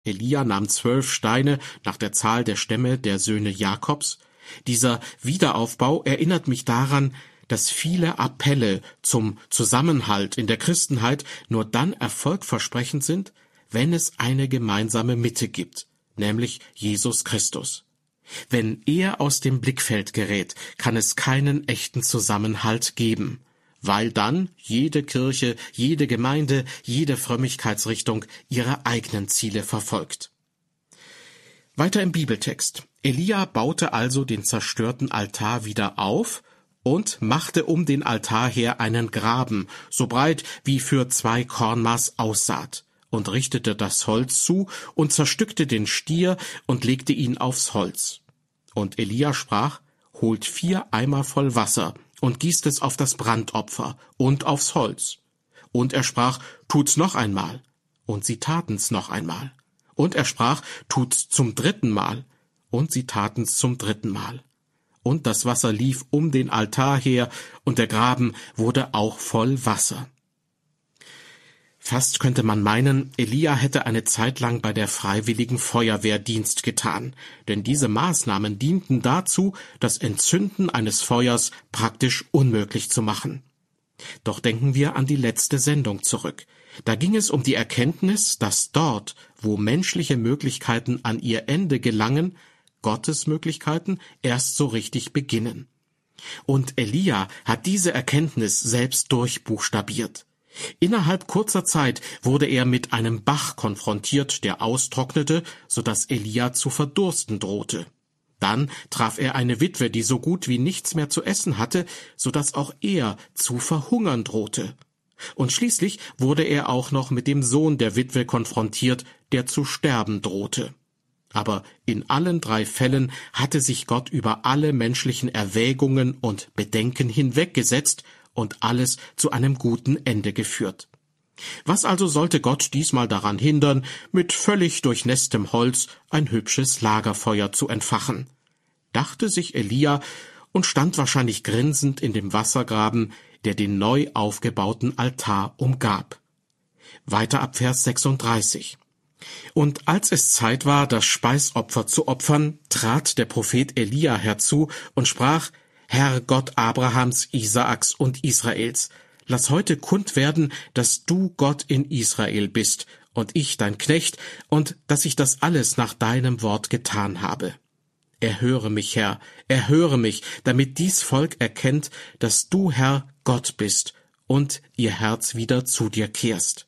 Elia nahm 12 Steine nach der Zahl der Stämme der Söhne Jakobs. Dieser Wiederaufbau erinnert mich daran, dass viele Appelle zum Zusammenhalt in der Christenheit nur dann erfolgversprechend sind, wenn es eine gemeinsame Mitte gibt, nämlich Jesus Christus. Wenn er aus dem Blickfeld gerät, kann es keinen echten Zusammenhalt geben, weil dann jede Kirche, jede Gemeinde, jede Frömmigkeitsrichtung ihre eigenen Ziele verfolgt. Weiter im Bibeltext. Elia baute also den zerstörten Altar wieder auf und machte um den Altar her einen Graben, so breit wie für 2 Kornmaß Aussaat, und richtete das Holz zu und zerstückte den Stier und legte ihn aufs Holz. Und Elia sprach, holt 4 Eimer voll Wasser und gießt es auf das Brandopfer und aufs Holz. Und er sprach, tut's noch einmal. Und sie taten's noch einmal. Und er sprach, tut's zum 3. Mal. Und sie taten's zum 3. Mal. Und das Wasser lief um den Altar her, und der Graben wurde auch voll Wasser. Fast könnte man meinen, Elia hätte eine Zeit lang bei der Freiwilligen Feuerwehr Dienst getan, denn diese Maßnahmen dienten dazu, das Entzünden eines Feuers praktisch unmöglich zu machen. Doch denken wir an die letzte Sendung zurück. Da ging es um die Erkenntnis, dass dort, wo menschliche Möglichkeiten an ihr Ende gelangen, Gottes Möglichkeiten erst so richtig beginnen. Und Elia hat diese Erkenntnis selbst durchbuchstabiert. Innerhalb kurzer Zeit wurde er mit einem Bach konfrontiert, der austrocknete, so dass Elia zu verdursten drohte. Dann traf er eine Witwe, die so gut wie nichts mehr zu essen hatte, so dass auch er zu verhungern drohte. Und schließlich wurde er auch noch mit dem Sohn der Witwe konfrontiert, der zu sterben drohte. Aber in allen 3 Fällen hatte sich Gott über alle menschlichen Erwägungen und Bedenken hinweggesetzt und alles zu einem guten Ende geführt. Was also sollte Gott diesmal daran hindern, mit völlig durchnässtem Holz ein hübsches Lagerfeuer zu entfachen? Dachte sich Elia und stand wahrscheinlich grinsend in dem Wassergraben, der den neu aufgebauten Altar umgab. Weiter ab Vers 36. Und als es Zeit war, das Speisopfer zu opfern, trat der Prophet Elia herzu und sprach, Herr Gott Abrahams, Isaaks und Israels, lass heute kund werden, dass du Gott in Israel bist und ich dein Knecht und dass ich das alles nach deinem Wort getan habe. Erhöre mich, Herr, erhöre mich, damit dies Volk erkennt, dass du, Herr, Gott bist und ihr Herz wieder zu dir kehrst.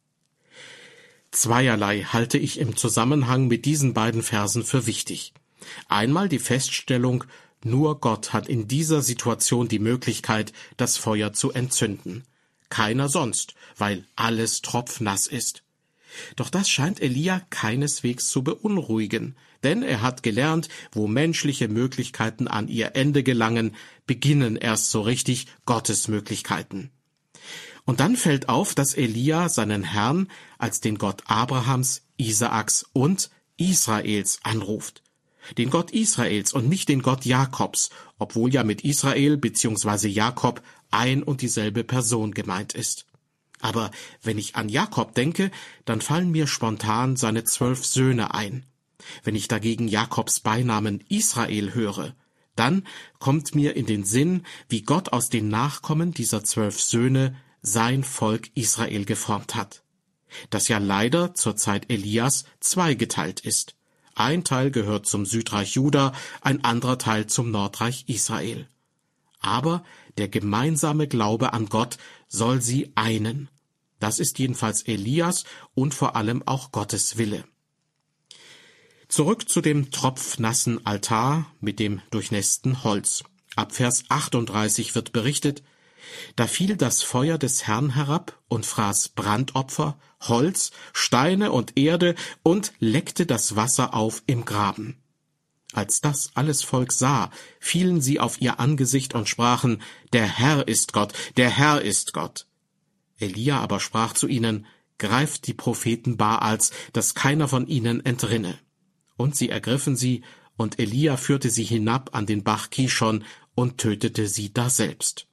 Zweierlei halte ich im Zusammenhang mit diesen beiden Versen für wichtig. Einmal die Feststellung, nur Gott hat in dieser Situation die Möglichkeit, das Feuer zu entzünden. Keiner sonst, weil alles tropfnass ist. Doch das scheint Elia keineswegs zu beunruhigen, denn er hat gelernt, wo menschliche Möglichkeiten an ihr Ende gelangen, beginnen erst so richtig Gottes Möglichkeiten. Und dann fällt auf, dass Elia seinen Herrn als den Gott Abrahams, Isaaks und Israels anruft. Den Gott Israels und nicht den Gott Jakobs, obwohl ja mit Israel bzw. Jakob ein und dieselbe Person gemeint ist. Aber wenn ich an Jakob denke, dann fallen mir spontan seine 12 Söhne ein. Wenn ich dagegen Jakobs Beinamen Israel höre, dann kommt mir in den Sinn, wie Gott aus den Nachkommen dieser 12 Söhne sein Volk Israel geformt hat, das ja leider zur Zeit Elias zweigeteilt ist. Ein Teil gehört zum Südreich Juda, ein anderer Teil zum Nordreich Israel. Aber der gemeinsame Glaube an Gott soll sie einen. Das ist jedenfalls Elias und vor allem auch Gottes Wille. Zurück zu dem tropfnassen Altar mit dem durchnässten Holz. Ab Vers 38 wird berichtet, da fiel das Feuer des Herrn herab und fraß Brandopfer, Holz, Steine und Erde und leckte das Wasser auf im Graben. Als das alles Volk sah, fielen sie auf ihr Angesicht und sprachen, der Herr ist Gott, der Herr ist Gott. Elia aber sprach zu ihnen, greift die Propheten Baals, dass keiner von ihnen entrinne. Und sie ergriffen sie, und Elia führte sie hinab an den Bach Kishon und tötete sie daselbst.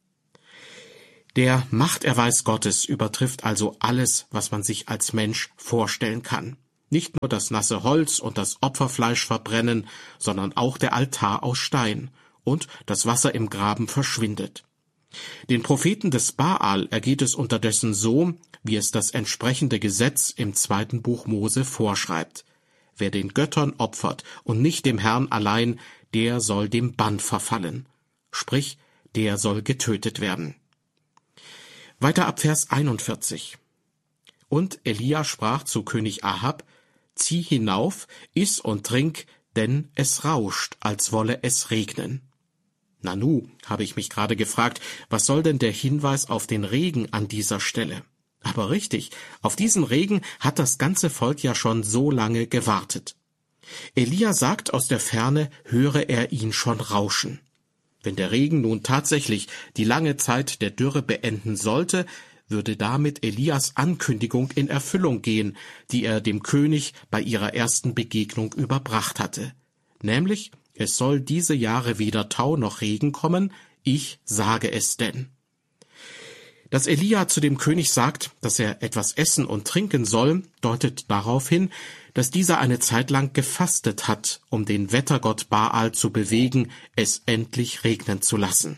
Der Machterweis Gottes übertrifft also alles, was man sich als Mensch vorstellen kann. Nicht nur das nasse Holz und das Opferfleisch verbrennen, sondern auch der Altar aus Stein, und das Wasser im Graben verschwindet. Den Propheten des Baal ergeht es unterdessen so, wie es das entsprechende Gesetz im 2. Buch Mose vorschreibt. Wer den Göttern opfert und nicht dem Herrn allein, der soll dem Bann verfallen. Sprich, der soll getötet werden. Weiter ab Vers 41. Und Elia sprach zu König Ahab: Zieh hinauf, iss und trink, denn es rauscht, als wolle es regnen. Nanu, habe ich mich gerade gefragt, was soll denn der Hinweis auf den Regen an dieser Stelle? Aber richtig, auf diesen Regen hat das ganze Volk ja schon so lange gewartet. Elia sagt aus der Ferne, höre er ihn schon rauschen. Wenn der Regen nun tatsächlich die lange Zeit der Dürre beenden sollte, würde damit Elias Ankündigung in Erfüllung gehen, die er dem König bei ihrer ersten Begegnung überbracht hatte. Nämlich, es soll diese Jahre weder Tau noch Regen kommen, ich sage es denn. Dass Elia zu dem König sagt, dass er etwas essen und trinken soll, deutet darauf hin, dass dieser eine Zeit lang gefastet hat, um den Wettergott Baal zu bewegen, es endlich regnen zu lassen.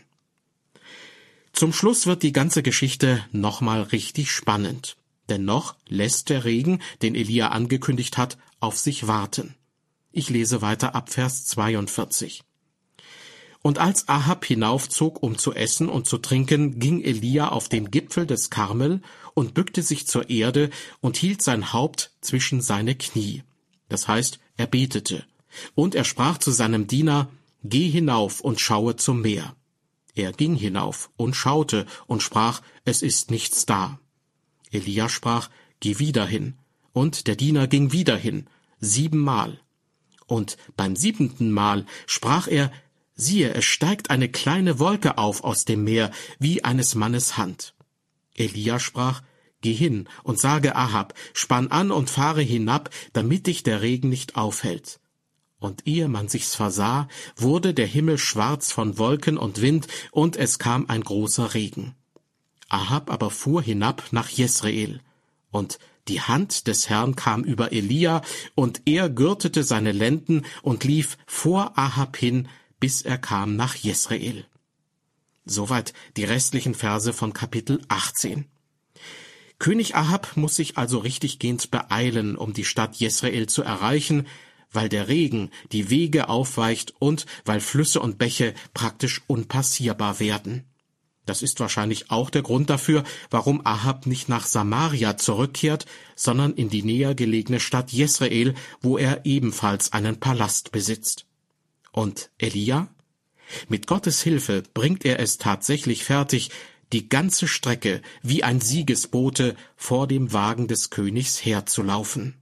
Zum Schluss wird die ganze Geschichte nochmal richtig spannend. Denn noch lässt der Regen, den Elia angekündigt hat, auf sich warten. Ich lese weiter ab Vers 42. Und als Ahab hinaufzog, um zu essen und zu trinken, ging Elia auf den Gipfel des Karmel und bückte sich zur Erde und hielt sein Haupt zwischen seine Knie. Das heißt, er betete. Und er sprach zu seinem Diener: Geh hinauf und schaue zum Meer. Er ging hinauf und schaute und sprach: Es ist nichts da. Elia sprach: Geh wieder hin. Und der Diener ging wieder hin, 7-mal. Und beim 7. Mal sprach er: Siehe, es steigt eine kleine Wolke auf aus dem Meer, wie eines Mannes Hand. Elia sprach: Geh hin und sage Ahab: Spann an und fahre hinab, damit dich der Regen nicht aufhält. Und ehe man sich's versah, wurde der Himmel schwarz von Wolken und Wind, und es kam ein großer Regen. Ahab aber fuhr hinab nach Jesreel. Und die Hand des Herrn kam über Elia, und er gürtete seine Lenden und lief vor Ahab hin, bis er kam nach Jesreel. Soweit die restlichen Verse von Kapitel 18. König Ahab muss sich also richtiggehend beeilen, um die Stadt Jesreel zu erreichen, weil der Regen die Wege aufweicht und weil Flüsse und Bäche praktisch unpassierbar werden. Das ist wahrscheinlich auch der Grund dafür, warum Ahab nicht nach Samaria zurückkehrt, sondern in die näher gelegene Stadt Jesreel, wo er ebenfalls einen Palast besitzt. Und Elia? Mit Gottes Hilfe bringt er es tatsächlich fertig, die ganze Strecke wie ein Siegesbote vor dem Wagen des Königs herzulaufen.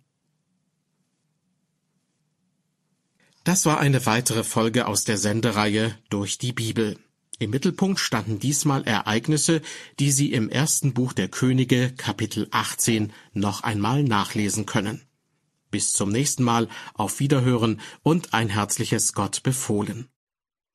Das war eine weitere Folge aus der Sendereihe Durch die Bibel. Im Mittelpunkt standen diesmal Ereignisse, die Sie im 1. Buch der Könige, Kapitel 18, noch einmal nachlesen können. Bis zum nächsten Mal, auf Wiederhören und ein herzliches Gott befohlen.